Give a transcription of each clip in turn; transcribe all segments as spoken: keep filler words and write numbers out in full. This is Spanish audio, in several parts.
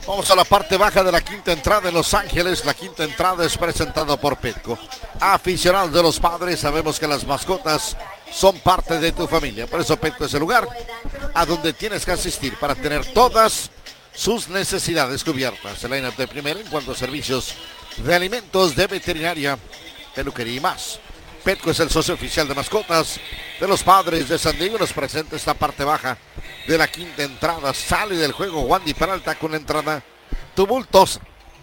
Vamos a la parte baja de la quinta entrada en Los Ángeles. La quinta entrada es presentada por Petco. Aficionados de los Padres, sabemos que las mascotas son parte de tu familia. Por eso Petco es el lugar a donde tienes que asistir para tener todas sus necesidades cubiertas. El line-up de primera en cuanto a servicios de alimentos, de veterinaria, peluquería y más. Petco es el socio oficial de mascotas de los Padres de San Diego. Nos presenta esta parte baja de la quinta entrada. Sale del juego Wandy Peralta con una entrada tumultuosa.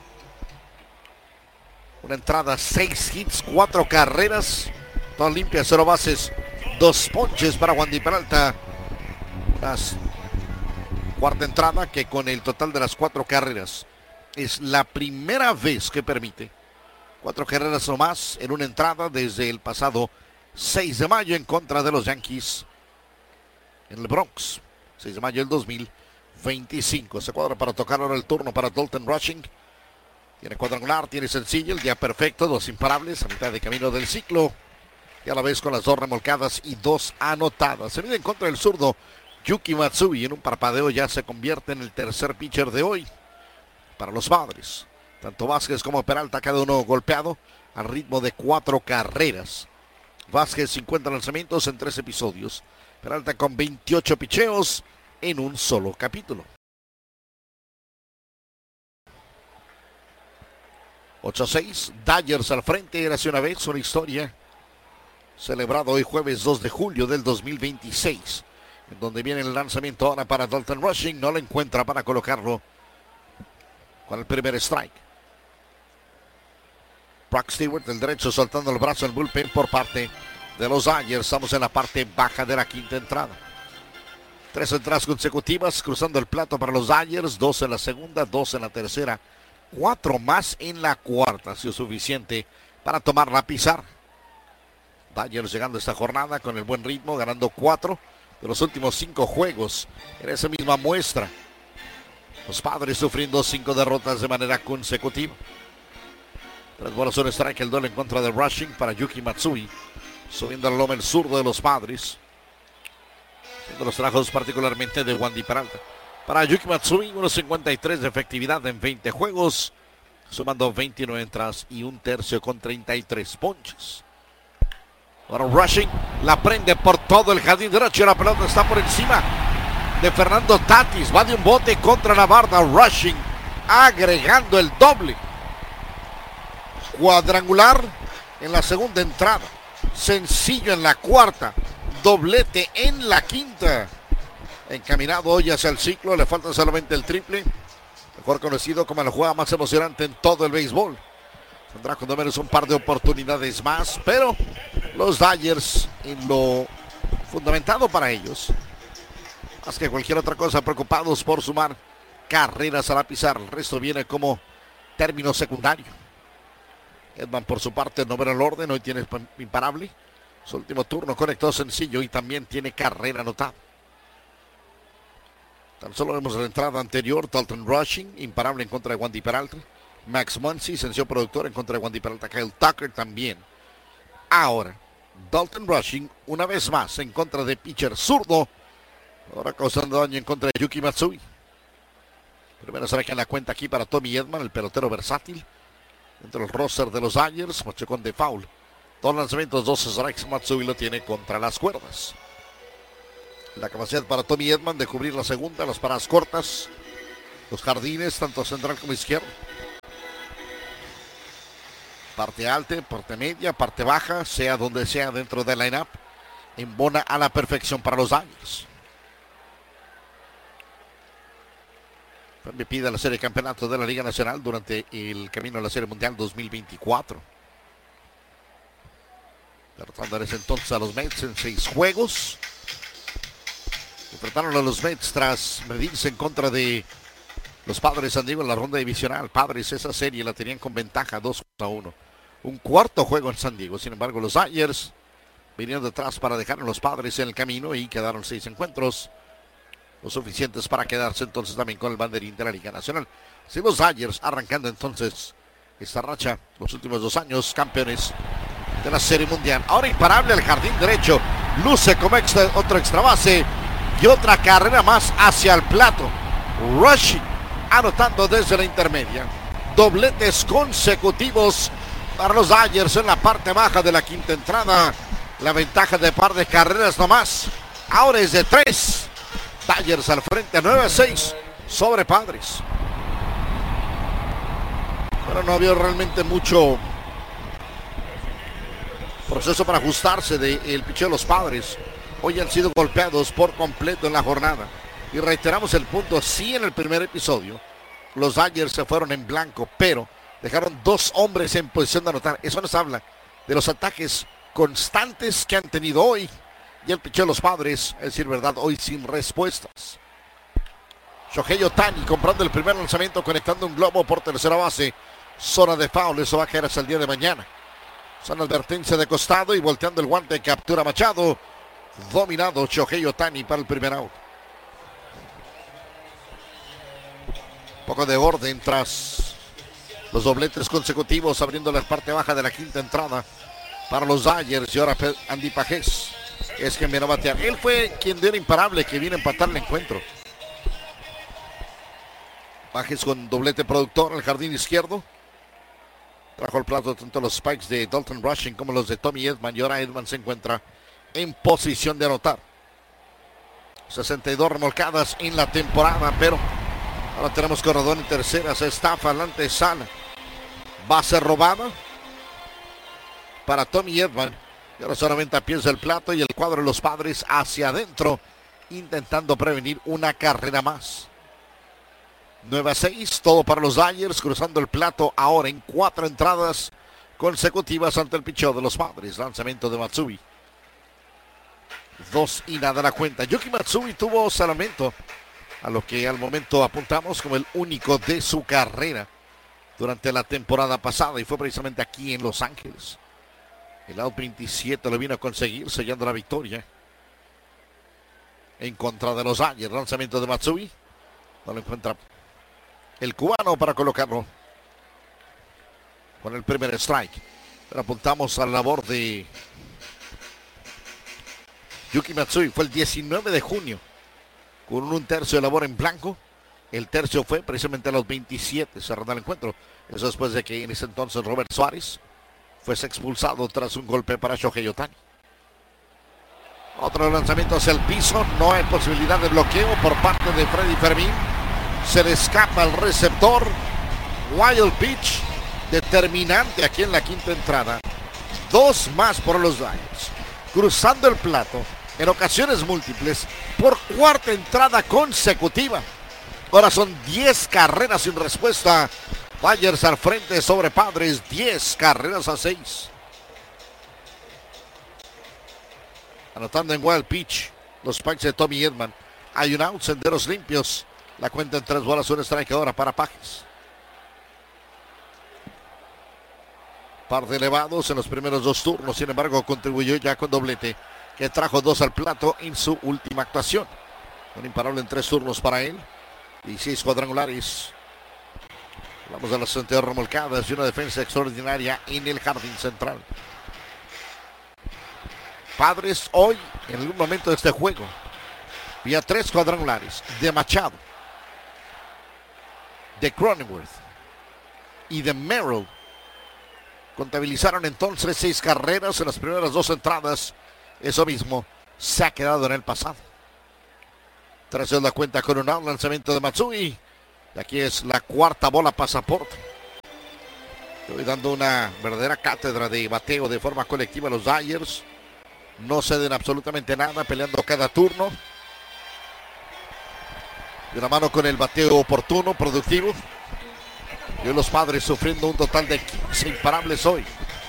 Una entrada, seis hits, cuatro carreras, todas limpias, cero bases, dos ponches para Wandy Peralta. Las cuarta entrada que con el total de las cuatro carreras es la primera vez que permite cuatro carreras o más en una entrada desde el pasado seis de mayo en contra de los Yankees en el Bronx. seis de mayo del dos mil veinticinco. Se cuadra para tocar ahora el turno para Dalton Rushing. Tiene cuadrangular, tiene sencillo, el día perfecto, dos imparables a mitad de camino del ciclo. Y a la vez con las dos remolcadas y dos anotadas. Se mide en contra del zurdo Yuki Matsui. En un parpadeo ya se convierte en el tercer pitcher de hoy para los Padres. Tanto Vázquez como Peralta, cada uno golpeado al ritmo de cuatro carreras. Vázquez cincuenta lanzamientos en tres episodios. Peralta con veintiocho picheos en un solo capítulo. ocho seis, Dodgers al frente, era hace una vez una historia. Celebrado hoy jueves dos de julio del dos mil veintiséis. En donde viene el lanzamiento ahora para Dalton Rushing. No lo encuentra para colocarlo con el primer strike. Brock Stewart del derecho soltando el brazo en bullpen por parte de los Dodgers. Estamos en la parte baja de la quinta entrada. Tres entradas consecutivas cruzando el plato para los Dodgers. Dos en la segunda, dos en la tercera. Cuatro más en la cuarta. Ha sido suficiente para tomar la pizarra. Dodgers llegando a esta jornada con el buen ritmo, ganando cuatro de los últimos cinco juegos en esa misma muestra. Los Padres sufriendo cinco derrotas de manera consecutiva. Tres bolas, un strike, el duelo en contra de Rushing para Yuki Matsui. Subiendo al lomo el zurdo de los Padres. Siendo los trabajos particularmente de Wandy Peralta. Para Yuki Matsui, uno cincuenta y tres de efectividad en veinte juegos. Sumando veintinueve entradas y un tercio con treinta y tres ponches. Ahora Rushing la prende por todo el jardín derecho. La pelota está por encima de Fernando Tatis. Va de un bote contra la barda. Rushing agregando el doble. Cuadrangular en la segunda entrada. Sencillo en la cuarta. Doblete en la quinta. Encaminado hoy hacia el ciclo. Le falta solamente el triple. Mejor conocido como la jugada más emocionante en todo el béisbol. Tendrá cuando menos un par de oportunidades más. Pero los Dodgers en lo fundamentado para ellos. Más que cualquier otra cosa, preocupados por sumar carreras a la pizarra. El resto viene como término secundario. Edman por su parte no verá el orden. Hoy tiene imparable. Su último turno conectó sencillo y también tiene carrera anotada. Tan solo vemos la entrada anterior. Dalton Rushing, imparable en contra de Wandy Peralta. Max Muncy, sencillo productor en contra de Wandy Peralta. Kyle Tucker también. Ahora, Dalton Rushing una vez más en contra de pitcher zurdo. Ahora causando daño en contra de Yuki Matsui. Primero será que en la cuenta aquí para Tommy Edman, el pelotero versátil. Entre el roster de los Dodgers, machacón de foul. Dos lanzamientos, dos strikes. Matsui lo tiene contra las cuerdas. La capacidad para Tommy Edman de cubrir la segunda, las paradas cortas. Los jardines, tanto central como izquierdo. Parte alta, parte media, parte baja, sea donde sea dentro del line-up. Embona a la perfección para los Dodgers. Fue M V P de la Serie de Campeonato de la Liga Nacional durante el camino a la Serie Mundial dos mil veinticuatro. Derrotando en ese entonces a los Mets en seis juegos. Enfrentaron a los Mets tras medirse en contra de los Padres de San Diego en la ronda divisional. Padres esa serie la tenían con ventaja dos a uno. Un cuarto juego en San Diego. Sin embargo, los Dodgers vinieron detrás para dejar a los Padres en el camino y quedaron seis encuentros. Lo suficientes para quedarse entonces también con el banderín de la Liga Nacional. Si los Dodgers arrancando entonces esta racha, los últimos dos años campeones de la Serie Mundial. Ahora imparable al jardín derecho. Luce como extra, otro extra base y otra carrera más hacia el plato. Rushing anotando desde la intermedia. Dobletes consecutivos para los Dodgers en la parte baja de la quinta entrada. La ventaja de par de carreras nomás. Ahora es de tres. Dodgers al frente, nueve a seis sobre Padres. Pero no había realmente mucho proceso para ajustarse del picheo de los Padres. Hoy han sido golpeados por completo en la jornada. Y reiteramos el punto, sí, en el primer episodio los Dodgers se fueron en blanco, pero dejaron dos hombres en posición de anotar. Eso nos habla de los ataques constantes que han tenido hoy. Y el picheo de los Padres, es decir verdad, hoy sin respuestas. Shohei Ohtani comprando el primer lanzamiento, conectando un globo por tercera base. Zona de foul, eso va a caer hasta el día de mañana. Zona advertencia de costado y volteando el guante, captura Machado. Dominado Shohei Ohtani para el primer out. Poco de orden tras los dobletes consecutivos, abriendo la parte baja de la quinta entrada para los Dodgers. Y ahora Andy Pajés es quien viene a batear. Él fue quien dio el imparable que viene a empatar el encuentro. Pajés con doblete productor en el jardín izquierdo. Trajo el plato tanto los spikes de Dalton Rushing como los de Tommy Edman. Y ahora Edman se encuentra en posición de anotar. sesenta y dos remolcadas en la temporada, pero ahora tenemos corredor en tercera. Se estafa adelante Sala. Base robada para Tommy Edman. Y ahora solamente piensa el plato y el cuadro de los Padres hacia adentro, intentando prevenir una carrera más. nueve a seis, todo para los Dodgers, cruzando el plato ahora en cuatro entradas consecutivas ante el picheo de los Padres. Lanzamiento de Matsui. Dos y nada la cuenta. Yuki Matsui tuvo salvamento, a lo que al momento apuntamos como el único de su carrera durante la temporada pasada, y fue precisamente aquí en Los Ángeles. El out veintisiete lo vino a conseguir, sellando la victoria en contra de los Dodgers. Lanzamiento de Matsui, no lo encuentra el cubano para colocarlo con el primer strike. Pero apuntamos a la labor de Yuki Matsui. Fue el diecinueve de junio con un tercio de labor en blanco. El tercio fue precisamente a los veintisiete, cerrando el encuentro. Eso después de que en ese entonces Robert Suárez fuese expulsado tras un golpe para Shohei Ohtani. Otro lanzamiento hacia el piso. No hay posibilidad de bloqueo por parte de Freddy Fermín. Se le escapa el receptor. Wild pitch determinante aquí en la quinta entrada. Dos más por los Dodgers. Cruzando el plato en ocasiones múltiples por cuarta entrada consecutiva. Ahora son diez carreras sin respuesta. Dodgers al frente sobre Padres, diez carreras a seis. Anotando en wild pitch los spikes de Tommy Edman. Hay un out, senderos limpios. La cuenta en tres bolas, un strike ahora para Pajés. Par de elevados en los primeros dos turnos, sin embargo contribuyó ya con doblete, que trajo dos al plato en su última actuación. Un imparable en tres turnos para él. dieciséis cuadrangulares. Hablamos de las sesenta y dos remolcadas y una defensa extraordinaria en el jardín central. Padres hoy, en algún momento de este juego, vía tres cuadrangulares de Machado, de Cronenworth y de Merrill. Contabilizaron entonces seis carreras en las primeras dos entradas. Eso mismo se ha quedado en el pasado. Tras la cuenta con un out, lanzamiento de Matsui. Y aquí es la cuarta bola pasaporte. Estoy dando una verdadera cátedra de bateo de forma colectiva a los Dodgers. No ceden absolutamente nada, peleando cada turno. De la mano con el bateo oportuno, productivo. Y los Padres sufriendo un total de quince imparables hoy.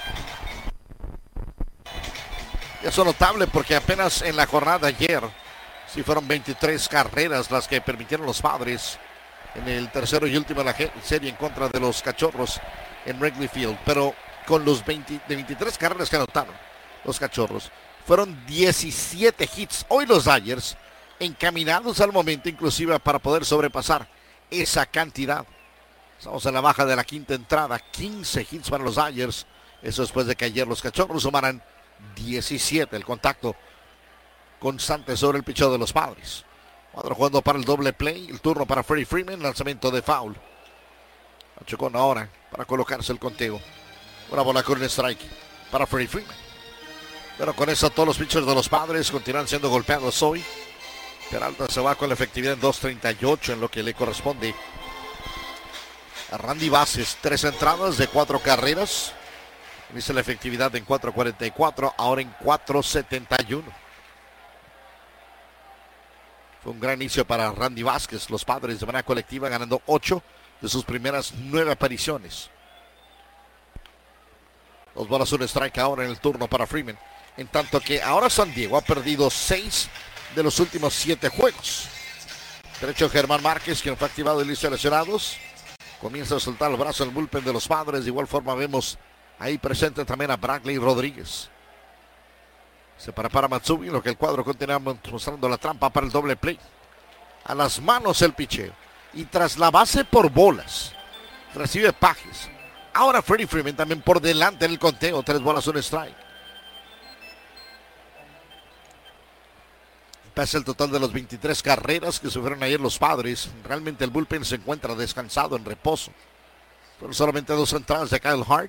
Y eso es notable porque apenas en la jornada ayer, sí fueron veintitrés carreras las que permitieron los Padres en el tercero y último de la serie en contra de los Cachorros en Wrigley Field. Pero con los veinte, de veintitrés carreras que anotaron los Cachorros, fueron diecisiete hits. Hoy los Dodgers encaminados al momento inclusive para poder sobrepasar esa cantidad. Estamos en la baja de la quinta entrada, quince hits para los Dodgers. Eso después de que ayer los Cachorros sumaran diecisiete. El contacto constante sobre el picheo de los Padres. Cuadro jugando para el doble play. El turno para Freddie Freeman. Lanzamiento de foul. Chocón ahora para colocarse el conteo. Una bola con un strike para Freddie Freeman. Pero con eso todos los pitchers de los Padres continúan siendo golpeados hoy. Peralta se va con la efectividad en dos treinta y ocho en lo que le corresponde a Randy Vázquez. Tres entradas de cuatro carreras. Dice la efectividad en cuatro cuarenta y cuatro, ahora en cuatro setenta y uno. Fue un gran inicio para Randy Vázquez. Los Padres de manera colectiva ganando ocho de sus primeras nueve apariciones. Dos bolas, un strike ahora en el turno para Freeman. En tanto que ahora San Diego ha perdido seis de los últimos siete juegos. Derecho Germán Márquez, quien fue activado y listo de lesionados. Comienza a soltar el brazo en el bullpen de los Padres. De igual forma vemos ahí presente también a Bradley Rodríguez. Se prepara Matsui, lo que el cuadro continúa mostrando la trampa para el doble play. A las manos el picheo. Y tras la base por bolas, recibe Pages. Ahora Freddie Freeman también por delante en el conteo. Tres bolas, un strike. Pese al total de los veintitrés carreras que sufrieron ayer los Padres, realmente el bullpen se encuentra descansado, en reposo. Fueron solamente dos entradas de Kyle Hart.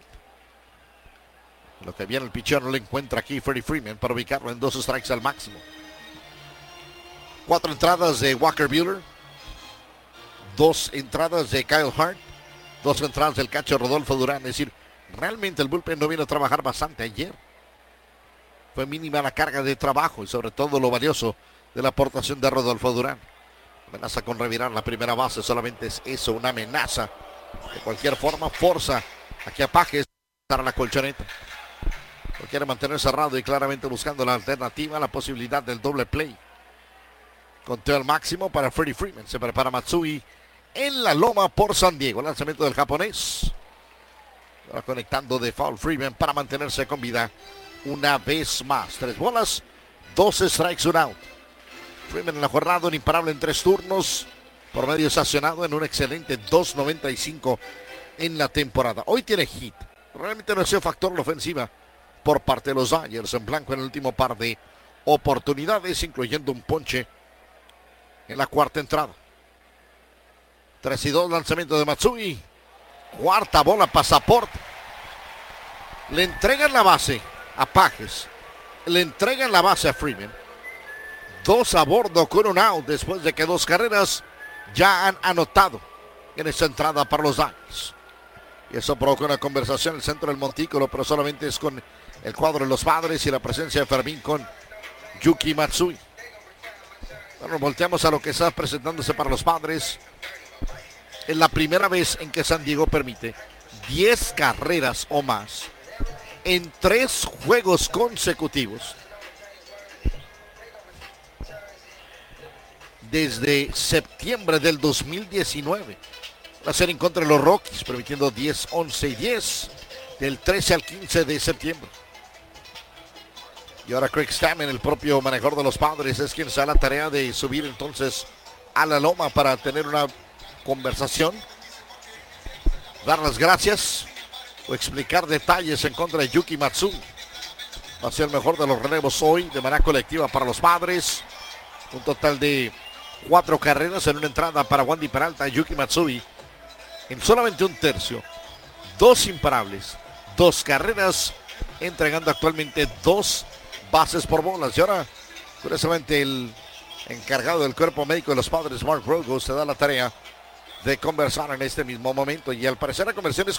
Lo que viene el pitcher no le encuentra aquí Freddie Freeman para ubicarlo en dos strikes al máximo. Cuatro entradas de Walker Buehler. Dos entradas de Kyle Hart. Dos entradas del catcher Rodolfo Durán. Es decir, realmente el bullpen no vino a trabajar bastante ayer. Fue mínima la carga de trabajo y sobre todo lo valioso de la aportación de Rodolfo Durán. Amenaza con revirar la primera base, solamente es eso, una amenaza. De cualquier forma, forza aquí a Pages a la colchoneta. Lo quiere mantener cerrado y claramente buscando la alternativa, la posibilidad del doble play. Conteo al máximo para Freddie Freeman. Se prepara Matsui en la loma por San Diego. Lanzamiento del japonés. Ahora conectando de foul Freeman para mantenerse con vida una vez más. Tres bolas, dos strikes, un out. Freeman en la jornada, un imparable en tres turnos. Por medio estacionado en un excelente dos noventa y cinco en la temporada. Hoy tiene hit. Realmente no ha sido factor en la ofensiva por parte de los Dodgers. En blanco en el último par de oportunidades, incluyendo un ponche en la cuarta entrada. tres y dos, lanzamiento de Matsui. Cuarta bola, pasaporte. Le entregan la base a Pages. Le entregan la base a Freeman. Dos a bordo con un out después de que dos carreras ya han anotado en esta entrada para los Dodgers. Y eso provoca una conversación en el centro del montículo, pero solamente es con el cuadro de los Padres y la presencia de Fermín con Yuki Matsui. Bueno, volteamos a lo que está presentándose para los Padres. Es la primera vez en que San Diego permite diez carreras o más en tres juegos consecutivos desde septiembre del dos mil diecinueve. La serie en contra de los Rockies, permitiendo diez, once y diez del trece al quince de septiembre. Y ahora Craig Stammen, el propio manejador de los Padres, es quien se da la tarea de subir entonces a la loma para tener una conversación, dar las gracias o explicar detalles en contra de Yuki Matsui. Va a ser el mejor de los relevos hoy de manera colectiva para los Padres. Un total de cuatro carreras en una entrada para Wandy Peralta y Yuki Matsui en solamente un tercio. Dos imparables, dos carreras, entregando actualmente dos bases por bolas. Y ahora, curiosamente, el encargado del cuerpo médico de los Padres, Mark Rogo, se da la tarea de conversar en este mismo momento. Y al parecer la conversación es